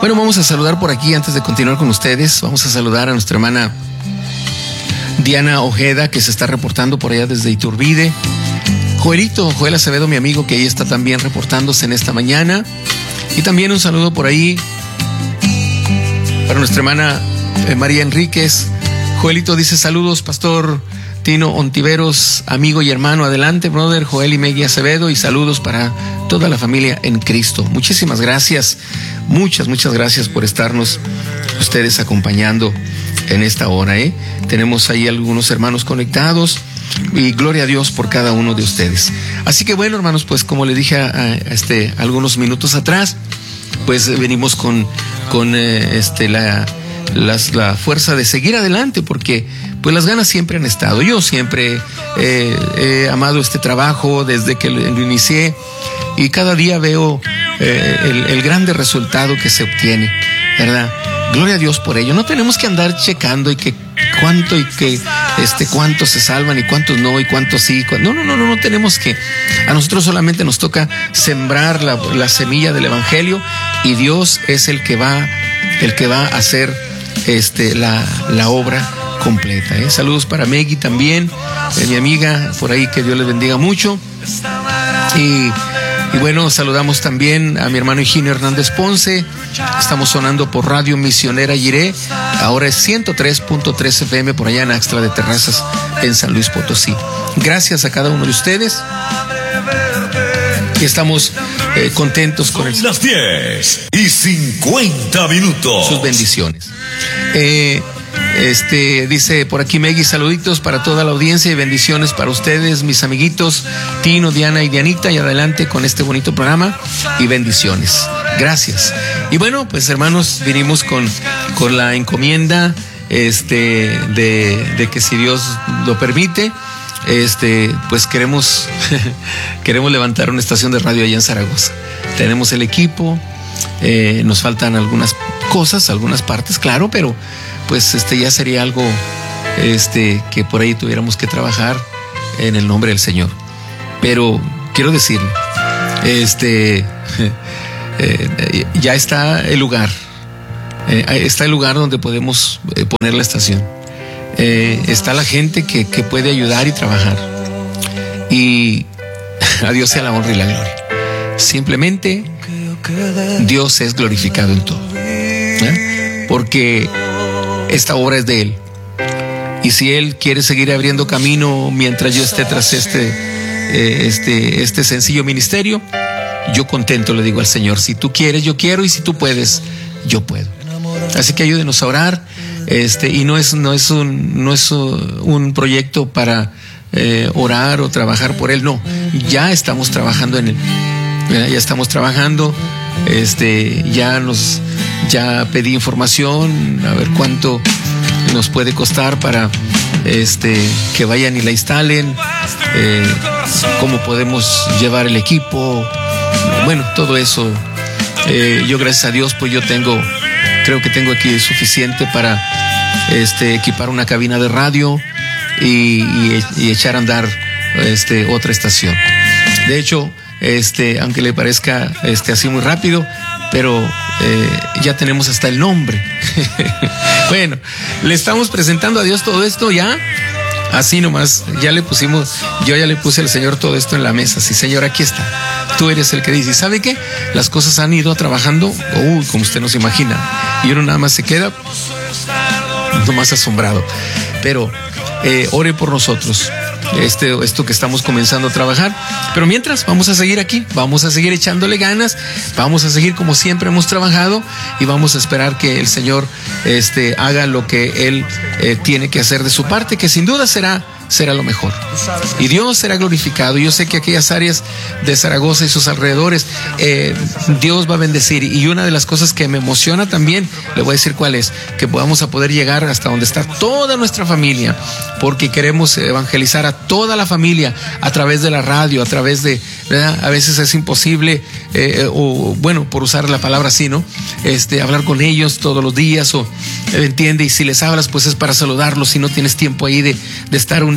Bueno, vamos a saludar por aquí antes de continuar con ustedes. Vamos a saludar a nuestra hermana Diana Ojeda, que se está reportando por allá desde Iturbide. Joel Acevedo, mi amigo, que ahí está también reportándose en esta mañana. Y también un saludo por ahí para nuestra hermana María Enríquez. Joelito dice: saludos, Pastor Tino Ontiveros, amigo y hermano. Adelante, brother Joel y Meggy Acevedo, y saludos para toda la familia en Cristo. Muchísimas gracias, muchas gracias por estarnos ustedes acompañando en esta hora, Tenemos ahí algunos hermanos conectados y gloria a Dios por cada uno de ustedes. Así que bueno, hermanos, pues como le dije algunos minutos atrás, pues venimos con la fuerza de seguir adelante, porque pues las ganas siempre han estado. Yo siempre he amado este trabajo desde que lo inicié, y cada día veo el grande resultado que se obtiene, ¿verdad? Gloria a Dios por ello. No tenemos que andar checando y que cuántos se salvan y cuántos no, y cuántos sí. No tenemos que. A nosotros solamente nos toca sembrar la semilla del evangelio, y Dios es el que va a hacer la obra completa. Saludos para Meggy también, mi amiga por ahí, que Dios les bendiga mucho. Y bueno, saludamos también a mi hermano Higinio Hernández Ponce. Estamos sonando por Radio Misionera Jiré. Ahora es 103.3 FM por allá en Axtla de Terrazas, en San Luis Potosí. Gracias a cada uno de ustedes. Y estamos contentos con las 10:50. Sus bendiciones. Dice por aquí Meggy: saluditos para toda la audiencia y bendiciones para ustedes, mis amiguitos Tino, Diana y Dianita, y adelante con este bonito programa y bendiciones. Gracias. Y bueno, pues hermanos, vinimos con la encomienda de que, si Dios lo permite, pues queremos levantar una estación de radio allá en Zaragoza. Tenemos el equipo, nos faltan algunas cosas, algunas partes, claro, pero pues ya sería algo que por ahí tuviéramos que trabajar en el nombre del Señor. Pero quiero decirle, ya está el lugar, donde podemos poner la estación. Está la gente que puede ayudar y trabajar, y a Dios sea la honra y la gloria. Simplemente Dios es glorificado en todo, porque esta obra es de Él, y si Él quiere seguir abriendo camino mientras yo esté tras este sencillo ministerio, yo contento le digo al Señor: si tú quieres, yo quiero, y si tú puedes, yo puedo. Así que ayúdenos a orar. Y no es un proyecto para orar o trabajar por él, no. Ya estamos trabajando en él. Ya estamos trabajando. Ya pedí información, a ver cuánto nos puede costar para que vayan y la instalen, cómo podemos llevar el equipo. Bueno, todo eso. Yo, gracias a Dios, pues creo que tengo aquí suficiente para equipar una cabina de radio y echar a andar otra estación. De hecho, aunque le parezca así muy rápido, pero ya tenemos hasta el nombre. Bueno, le estamos presentando a Dios todo esto ya, así nomás. Yo ya le puse al Señor todo esto en la mesa. Sí, Señor, aquí está. Tú eres el que dice. ¿Sabe qué? Las cosas han ido trabajando, como usted no se imagina, y uno nada más se queda nomás asombrado. Pero ore por nosotros, esto que estamos comenzando a trabajar. Pero mientras, vamos a seguir aquí, vamos a seguir echándole ganas, vamos a seguir como siempre hemos trabajado, y vamos a esperar que el Señor haga lo que Él tiene que hacer de su parte, que sin duda será lo mejor, y Dios será glorificado. Yo sé que aquellas áreas de Zaragoza y sus alrededores, Dios va a bendecir, y una de las cosas que me emociona también, le voy a decir cuál es: que podamos a poder llegar hasta donde está toda nuestra familia, porque queremos evangelizar a toda la familia a través de la radio, a través de, ¿verdad? A veces es imposible, por usar la palabra así, ¿no? Hablar con ellos todos los días, entiende, y si les hablas, pues es para saludarlos, si no tienes tiempo ahí de estar una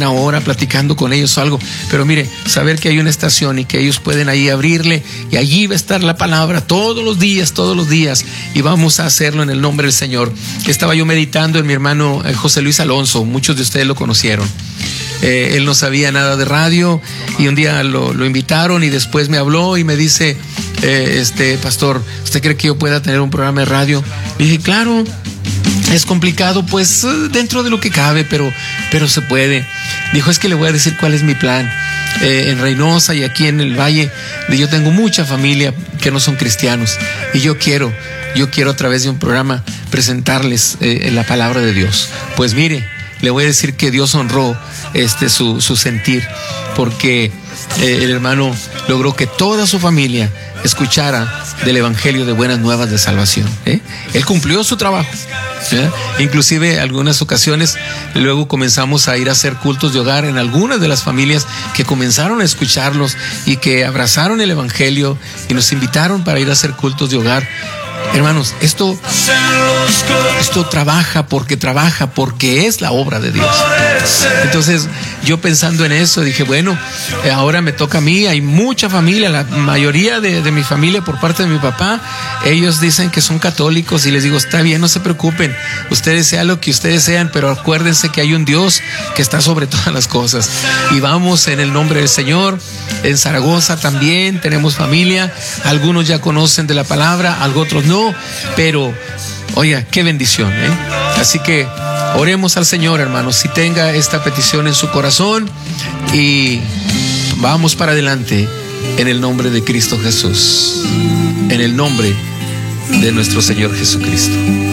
una hora platicando con ellos o algo, pero mire, saber que hay una estación y que ellos pueden ahí abrirle y allí va a estar la palabra todos los días, y vamos a hacerlo en el nombre del Señor. Estaba yo meditando en mi hermano José Luis Alonso, muchos de ustedes lo conocieron. Él no sabía nada de radio y un día lo invitaron y después me habló y me dice, pastor, ¿usted cree que yo pueda tener un programa de radio? Le dije, claro, es complicado, pues dentro de lo que cabe, pero se puede. Dijo, es que le voy a decir cuál es mi plan. En Reynosa y aquí en el Valle, yo tengo mucha familia que no son cristianos y yo quiero a través de un programa presentarles la palabra de Dios. Pues mire, le voy a decir que Dios honró su sentir, porque el hermano logró que toda su familia escuchara del evangelio de buenas nuevas de salvación. Él cumplió su trabajo. Inclusive algunas ocasiones luego comenzamos a ir a hacer cultos de hogar en algunas de las familias que comenzaron a escucharlos y que abrazaron el evangelio y nos invitaron para ir a hacer cultos de hogar. Hermanos, esto trabaja porque es la obra de Dios. Entonces, yo pensando en eso, dije, bueno, ahora me toca a mí. Hay mucha familia, la mayoría de mi familia por parte de mi papá, ellos dicen que son católicos y les digo, está bien, no se preocupen, ustedes sean lo que ustedes sean, pero acuérdense que hay un Dios que está sobre todas las cosas. Y vamos en el nombre del Señor. En Zaragoza también tenemos familia, algunos ya conocen de la palabra, otros no, pero oiga, qué bendición, Así que oremos al Señor, hermanos, si tenga esta petición en su corazón y vamos para adelante en el nombre de Cristo Jesús, en el nombre de nuestro Señor Jesucristo.